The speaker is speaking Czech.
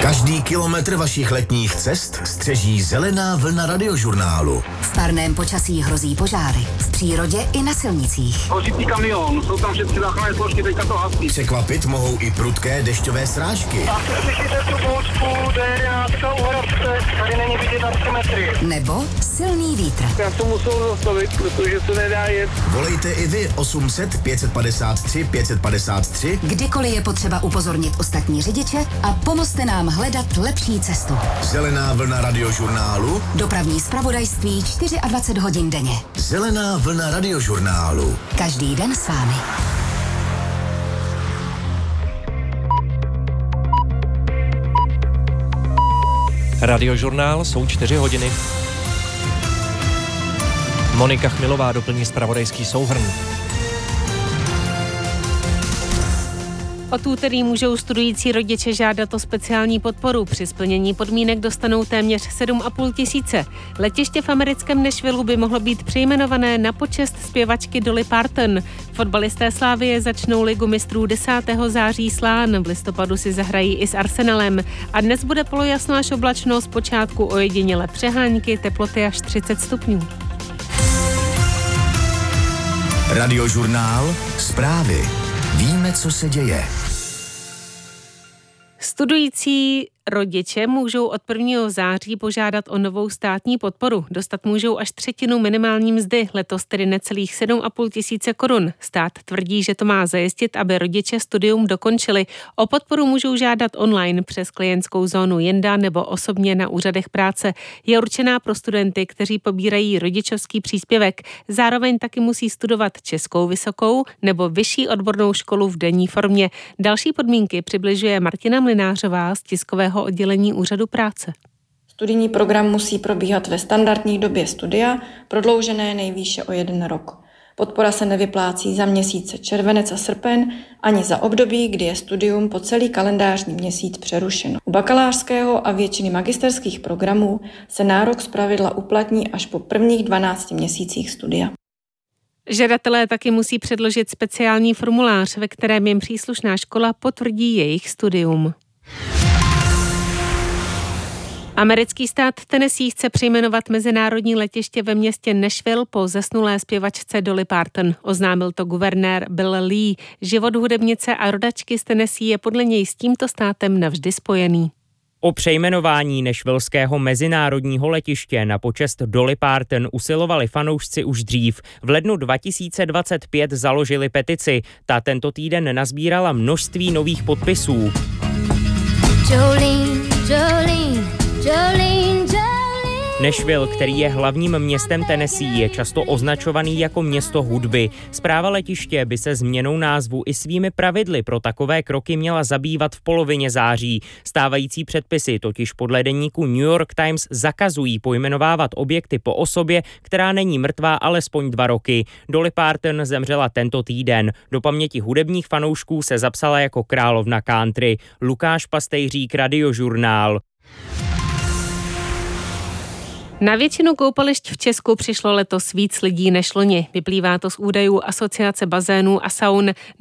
Každý kilometr vašich letních cest střeží zelená vlna radiožurnálu. V parném počasí hrozí požáry. V přírodě i na silnicích. Hořící kamion, jsou tam všechny záchranné složky, teďka to hasí. Překvapit mohou i prudké dešťové srážky. A slyšíte tu bouřku, jde nějaká uhrabce, tady není vidět na 3 metry. Nebo silný vítr. Já to musel zastavit, protože to nedá jet. Volejte i vy 800 553 553. Kdykoliv je potřeba upozornit ostatní řidiče a pomozte nám hledat lepší cestu. Zelená vlna radiožurnálu. Dopravní zpravodajství 24 hodin denně. Zelená vlna radiožurnálu. Každý den s vámi. Radiožurnál, jsou 4 hodiny. Monika Chmilová doplní zpravodajský souhrn. Od úterý můžou studující rodiče žádat o speciální podporu. Při splnění podmínek dostanou téměř 7,5 tisíce. Letiště v americkém Nashvillu by mohlo být přejmenované na počest zpěvačky Dolly Parton. Fotbalisté Slavie začnou ligu mistrů 10. září Slán. V listopadu si zahrají i s Arsenalem. A dnes bude polojasno až oblačno, zpočátku ojedinělé přehánky, teploty až 30 stupňů. Radiožurnál, zprávy. Víme, co se děje. Studující rodiče můžou od 1. září požádat o novou státní podporu. Dostat můžou až 1/3 minimální mzdy, letos tedy necelých 7,5 tisíce korun. Stát tvrdí, že to má zajistit, aby rodiče studium dokončili. O podporu můžou žádat online přes klientskou zónu Jenda nebo osobně na úřadech práce. Je určená pro studenty, kteří pobírají rodičovský příspěvek. Zároveň taky musí studovat českou vysokou nebo vyšší odbornou školu v denní formě. Další podmínky přibližuje Martina Mlynářová z tiskového oddělení úřadu práce. Studijní program musí probíhat ve standardní době studia, prodloužené nejvýše o 1 rok. Podpora se nevyplácí za měsíce červenec a srpen, ani za období, kdy je studium po celý kalendářní měsíc přerušeno. U bakalářského a většiny magisterských programů se nárok zpravidla uplatní až po prvních 12 měsících studia. Žadatelé taky musí předložit speciální formulář, ve kterém jim příslušná škola potvrdí jejich studium. Americký stát Tennessee chce přejmenovat mezinárodní letiště ve městě Nashville po zesnulé zpěvačce Dolly Parton. Oznámil to guvernér Bill Lee. Život hudebnice a rodačky z Tennessee je podle něj s tímto státem navždy spojený. O přejmenování nashvillského mezinárodního letiště na počest Dolly Parton usilovali fanoušci už dřív. V lednu 2025 založili petici. Ta tento týden nazbírala množství nových podpisů. Jolene, Jolene, Jolene. Nashville, který je hlavním městem Tennessee, je často označovaný jako město hudby. Správa letiště by se změnou názvu i svými pravidly pro takové kroky měla zabývat v polovině září. Stávající předpisy totiž podle deníku New York Times zakazují pojmenovávat objekty po osobě, která není mrtvá alespoň 2 roky. Dolly Parton zemřela tento týden. Do paměti hudebních fanoušků se zapsala jako královna country. Lukáš Pastejřík, Radiožurnál. Na většinu koupališť v Česku přišlo letos víc lidí než loni. Vyplývá to z údajů Asociace bazénů a saun.